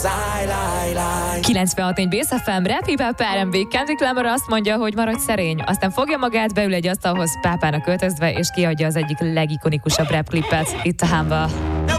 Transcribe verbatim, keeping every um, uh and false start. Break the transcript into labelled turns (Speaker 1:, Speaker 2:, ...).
Speaker 1: kilencvenhat négy Bész ef em, Rap, Hip-Hop, er en bé. Kendrick Lamar azt mondja, hogy maradj szerény, aztán fogja magát, beül egy asztalhoz pápának öltözve, és kiadja az egyik legikonikusabb rap klippet itt a Humble.